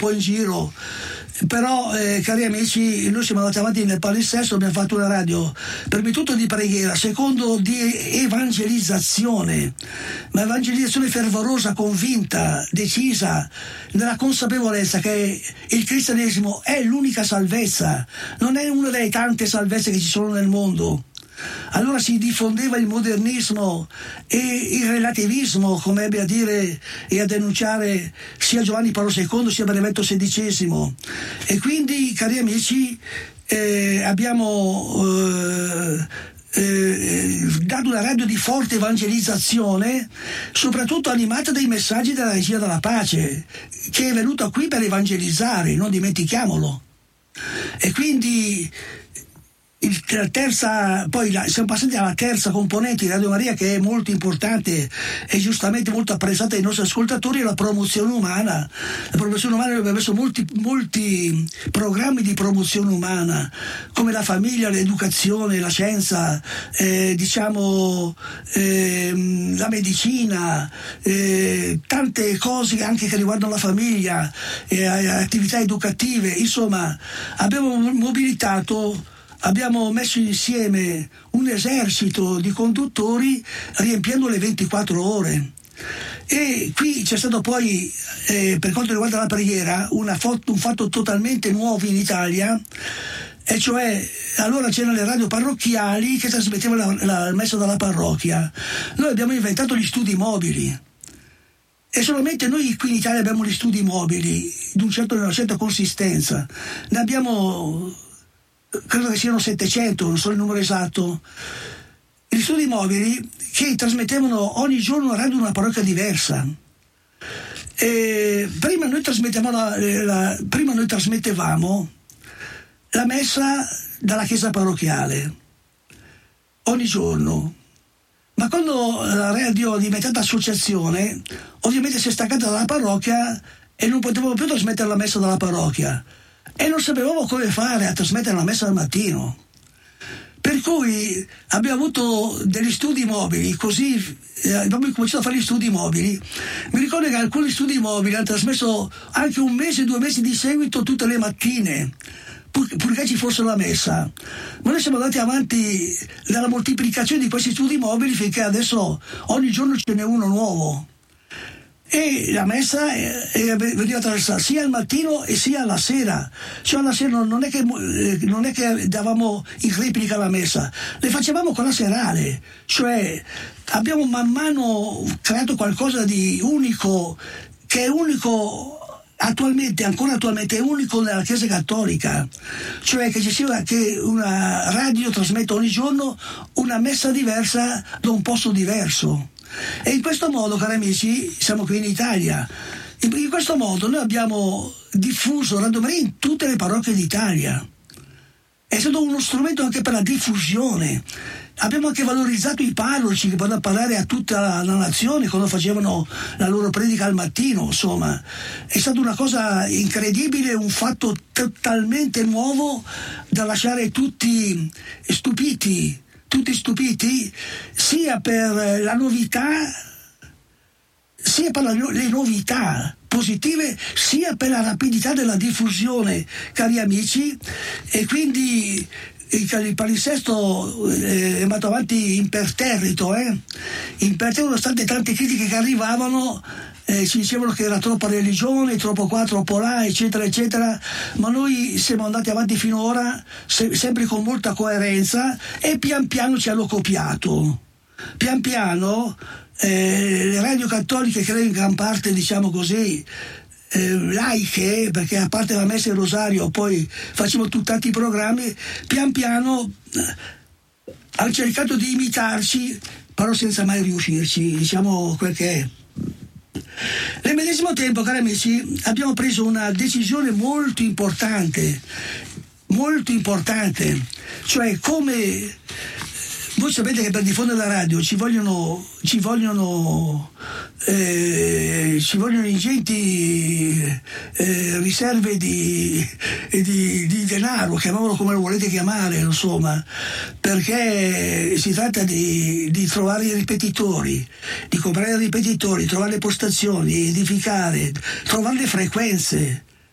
po' in giro, però cari amici, noi siamo andati avanti nel palinsesto, abbiamo fatto una radio prima di tutto di preghiera, secondo di evangelizzazione, ma evangelizzazione fervorosa, convinta, decisa, nella consapevolezza che il cristianesimo è l'unica salvezza, non è una delle tante salvezze che ci sono nel mondo. Allora si diffondeva il modernismo e il relativismo, come ebbe a dire e a denunciare sia Giovanni Paolo II sia Benedetto XVI, e quindi, cari amici, abbiamo dato una radio di forte evangelizzazione, soprattutto animata dai messaggi della Regia della Pace, che è venuta qui per evangelizzare, non dimentichiamolo. E quindi siamo passati alla terza componente di Radio Maria, che è molto importante e giustamente molto apprezzata dai nostri ascoltatori, è la promozione umana. La promozione umana, abbiamo messo molti programmi di promozione umana, come la famiglia, l'educazione, la scienza, la medicina, tante cose anche che riguardano la famiglia, attività educative. Insomma, abbiamo messo insieme un esercito di conduttori riempiendo le 24 ore. E qui c'è stato poi, per quanto riguarda la preghiera, un fatto totalmente nuovo in Italia, e cioè allora c'erano le radio parrocchiali che trasmettevano la messa dalla parrocchia. Noi abbiamo inventato gli studi mobili. E solamente noi qui in Italia abbiamo gli studi mobili di una certa consistenza. Ne abbiamo, credo che siano 700, non so il numero esatto, gli studi mobili che trasmettevano ogni giorno una radio di una parrocchia diversa. Prima noi trasmettevamo la messa dalla chiesa parrocchiale ogni giorno, ma quando la radio è diventata associazione, ovviamente si è staccata dalla parrocchia e non potevamo più trasmettere la messa dalla parrocchia. E non sapevamo come fare a trasmettere la messa al mattino, per cui abbiamo avuto degli studi mobili, così abbiamo cominciato a fare gli studi mobili. Mi ricordo che alcuni studi mobili hanno trasmesso anche 1 mese, 2 mesi di seguito tutte le mattine, purché ci fosse la messa. Ma noi siamo andati avanti nella moltiplicazione di questi studi mobili finché adesso ogni giorno ce n'è uno nuovo. E la messa veniva trasmessa sia al mattino e sia alla sera. Cioè alla sera non è che davamo in replica la messa, le facevamo con la serale. Cioè abbiamo man mano creato qualcosa di unico, che è unico ancora attualmente è unico nella Chiesa Cattolica. Cioè che una radio trasmette ogni giorno una messa diversa da un posto diverso. E in questo modo, cari amici, siamo qui in Italia. In questo modo noi abbiamo diffuso Radio Maria in tutte le parrocchie d'Italia. È stato uno strumento anche per la diffusione. Abbiamo anche valorizzato i parroci che potevano parlare a tutta la nazione quando facevano la loro predica al mattino. Insomma, è stata una cosa incredibile, un fatto totalmente nuovo da lasciare tutti stupiti, sia per la novità, sia per le novità positive, sia per la rapidità della diffusione, cari amici. E quindi il palinsesto è andato avanti imperterrito, nonostante tante critiche che arrivavano. Ci dicevano che era troppa religione, troppo qua, troppo là, eccetera eccetera, ma noi siamo andati avanti finora sempre con molta coerenza, e pian piano ci hanno copiato. Pian piano le radio cattoliche, credo in gran parte, diciamo così, laiche, perché a parte la messa e il rosario poi facciamo tanti programmi, pian piano hanno cercato di imitarci, però senza mai riuscirci, diciamo quel che è. Nel medesimo tempo, cari amici, abbiamo preso una decisione molto importante, cioè come voi sapete che per diffondere la radio ci vogliono ingenti riserve di denaro, chiamiamolo come lo volete chiamare, insomma, perché si tratta di trovare i ripetitori, di comprare i ripetitori, trovare le postazioni, edificare, trovare le frequenze.